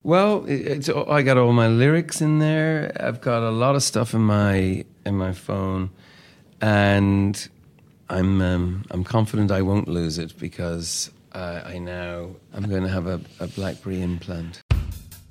Well, I got all my lyrics in there. I've got a lot of stuff in my phone, and I'm confident I won't lose it because I'm going to have a BlackBerry implant.